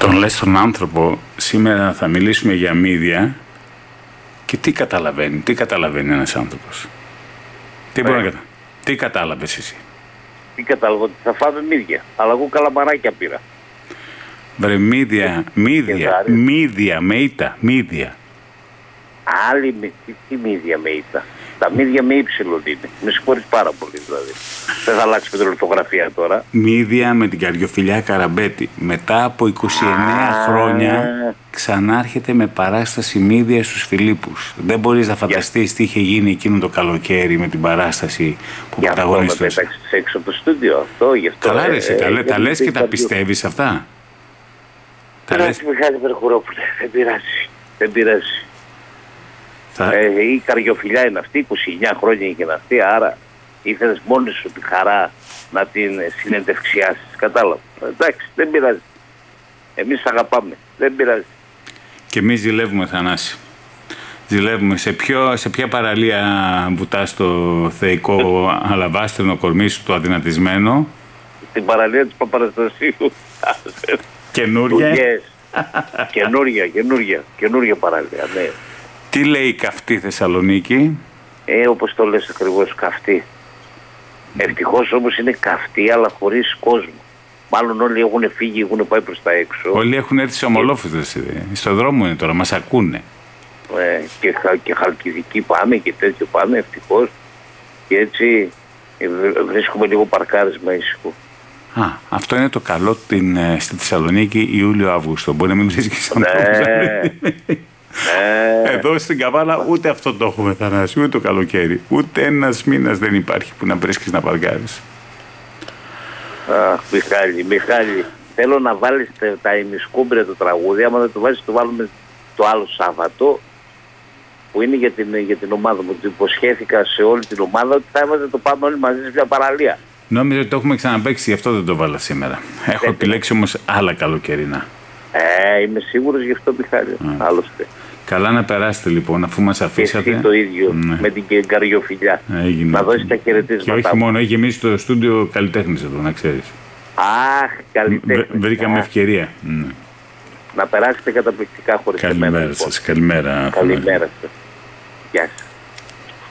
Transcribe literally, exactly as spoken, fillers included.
Τον λες τον άνθρωπο, σήμερα θα μιλήσουμε για μύδια και τι καταλαβαίνει, τι καταλαβαίνει ένας άνθρωπος. Τι, μπορεί να κατα... τι κατάλαβες εσύ. Τι κατάλαβα, ότι θα φάμε μύδια, αλλά εγώ καλαμαράκια πήρα. Βρε μύδια, μύδια, μύδια, με ήττα, μύδια. Άλλη με τι, τι μύδια με ήττα. Τα μύδια με ύψιλον είναι. Με συγχωρείς πάρα πολύ δηλαδή. Δεν θα αλλάξει με την ορθογραφία τώρα. Μύδια με την Καριοφιλιά Καραμπέτη. Μετά από είκοσι εννέα Α, χρόνια ξανάρχεται με παράσταση μύδια στους Φιλίππους. Δεν μπορείς να φανταστείς τι είχε γίνει εκείνο το καλοκαίρι με την παράσταση που πρωταγωνίστησε. Για αυτό με πέταξες έξω από το στούντιο. Αυτό, γι' αυτό. Καλά ρε, ε, τα, ε, τα λες και τα πιστεύεις αυτά. Τα λες Μιχάλη Βερχουρόπουλε. Δεν πειράζει. Δεν πειράζει. Θα... Ε, η Καριοφιλιά είναι αυτή, είκοσι εννέα χρόνια είχε αυτή, άρα ήθελες μόνη σου τη χαρά να την συνεντευξιάσεις, κατάλαβα. Εντάξει, δεν πειράζει. Εμείς αγαπάμε, δεν πειράζει. Και εμείς ζηλεύουμε, Θανάση. Ζηλεύουμε. Σε, ποιο, σε ποια παραλία βουτάς το θεϊκό αλαβάστρινο κορμί σου, το αδυνατισμένο? Στην παραλία της Παπαναστασίου. Καινούρια. Καινούρια, καινούρια, καινούρια παραλία, ναι. Τι λέει η καυτή Θεσσαλονίκη? Ε, όπως το λες ακριβώς, καυτή. Ευτυχώς όμως είναι καυτή, αλλά χωρίς κόσμο. Μάλλον όλοι έχουν φύγει, έχουν πάει προς τα έξω. Όλοι έχουν έρθει σε ομολόφητες. Στο δρόμο είναι τώρα, μας ακούνε. Ε, και, και Χαλκιδική πάμε και τέτοιο πάμε, ευτυχώς. Και έτσι ε, βρίσκουμε λίγο παρκάρισμα ήσυχο. Α, αυτό είναι το καλό την, στη Θεσσαλονίκη Ιούλιο-Αύγουστο. Μπορεί να μην βρίσκεις ανθρώπους. Ε, Εδώ στην Καβάλα ούτε αυτό το έχουμε, Θανάση, ούτε το καλοκαίρι. Ούτε ένας μήνας δεν υπάρχει που να βρίσκεις να παρκάρεις. Αχ, Μιχάλη, Μιχάλη, θέλω να βάλεις τα ημισκούμπρια το τραγούδι. Άμα δεν το βάζεις, το βάλουμε το άλλο Σάββατο, που είναι για την, για την ομάδα μου. Το υποσχέθηκα σε όλη την ομάδα ότι θα έβαζε το πάμε όλοι μαζί σε μια παραλία. Νόμιζα ότι το έχουμε ξαναπαίξει, γι' αυτό δεν το βάλα σήμερα. Έχω δεν επιλέξει όμως άλλα καλοκαιρινά. Ε, είμαι σίγουρος γι' αυτό, Μιχάλη. Άλλωστε. Καλά να περάσετε λοιπόν, αφού μας αφήσατε. Και εσύ το ίδιο, ναι. Με την Καριοφιλιά. Έγινε. Να δώσει τα χαιρετίσματα. Και όχι μόνο, έχει γεμίσει το στούντιο καλλιτέχνης εδώ, να ξέρεις. Αχ, καλλιτέχνης. Βρήκαμε ευκαιρία. Να περάσετε καταπληκτικά χωρίς εμένα. Καλημέρα σας, καλημέρα. Καλημέρα σας. Γεια σας.